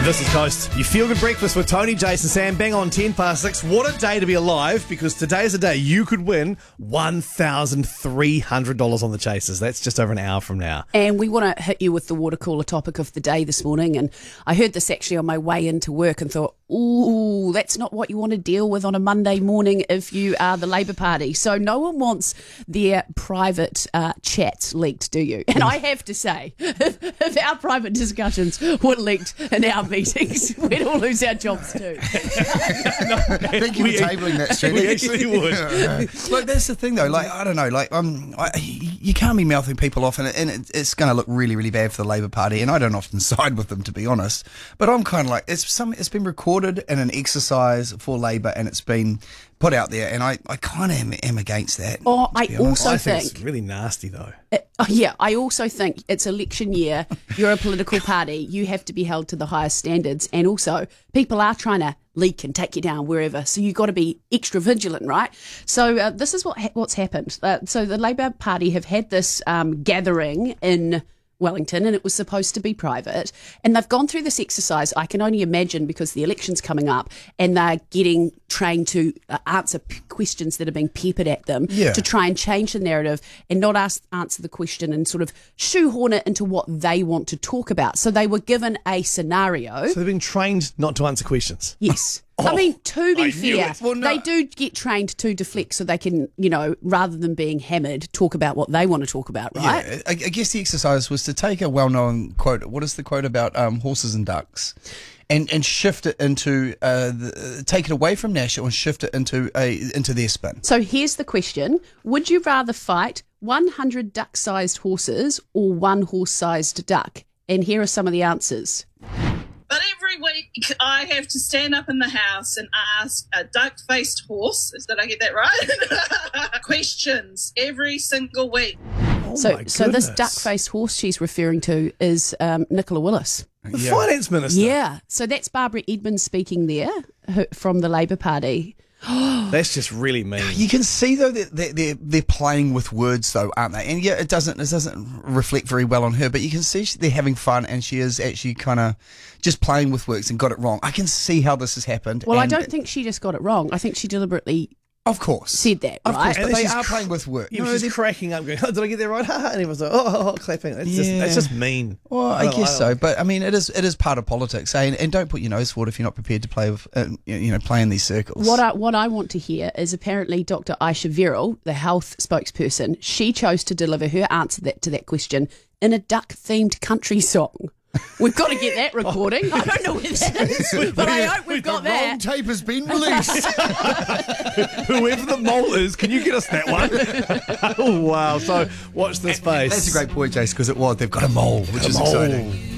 This is Coast. You feel good breakfast with Tony, Jason, Sam. Bang on 6:10. What a day to be alive, because today's a day you could win $1,300 on the Chasers. That's just over an hour from now. And we want to hit you with the water cooler topic of the day this morning. And I heard this actually on my way into work and thought, ooh, that's not what you want to deal with on a Monday morning if you are the Labour Party. So no one wants their private chats leaked, do you? And I have to say, if our private discussions were leaked in our meetings, we'd all lose our jobs too. Thank you for tabling that, Stu. We actually would. Look, that's the thing though. Like, I don't know. Like, you can't be mouthing people off, and it's going to look really, really bad for the Labour Party. And I don't often side with them, to be honest. But I'm kind of like, it's been recorded in an exercise for Labour, and it's been put out there, and I kind of am against that. Oh, I also think think it's really nasty though. I also think it's election year. You're a political party. You have to be held to the highest standards. And also, people are trying to leak and take you down wherever. So you've got to be extra vigilant, right? So this is what's happened. So the Labour Party have had this gathering in Wellington, and it was supposed to be private, and they've gone through this exercise. I can only imagine, because the election's coming up and they're getting trained to answer questions that are being peppered at them to try and change the narrative and not answer the question and sort of shoehorn it into what they want to talk about. So they were given a scenario. So they've been trained not to answer questions. Yes. I mean, to be fair, Well, no. they do get trained to deflect so they can, rather than being hammered, talk about what they want to talk about, right? Yeah, I guess the exercise was to take a well-known quote. What is the quote about horses and ducks? And shift it into take it away from National and shift it into their spin. So here's the question. Would you rather fight 100 duck-sized horses or one horse-sized duck? And here are some of the answers. But every week I have to stand up in the house and ask a duck-faced horse, did I get that right? Questions every single week. So this duck-faced horse she's referring to is Nicola Willis. The finance minister. Yeah. So that's Barbara Edmonds speaking there from the Labour Party. That's just really mean. You can see though that they're playing with words though, aren't they? And yeah, it doesn't reflect very well on her, but you can see they're having fun, and she is actually kind of just playing with words and got it wrong. I can see how this has happened. Well, I don't think she just got it wrong. I think she deliberately of course said that, of right? course, but And they she's are playing with words. Yeah, she's cracking up, going, "Oh, did I get that right?" And everyone's like, "Oh, clapping." It's just mean. Well, I guess so, but I mean, it is part of politics, eh? And don't put your nose forward if you're not prepared to play with, play in these circles. What I want to hear is apparently Dr. Aisha Verrill, the health spokesperson, she chose to deliver her answer to that question in a duck-themed country song. We've got to get that recording. I don't know where that is, but I hope we've got the wrong that. tape has been released. Whoever the mole is, can you get us that one? Oh, wow. So watch this space. That's a great point, Jace, because they've got a mole, which is exciting.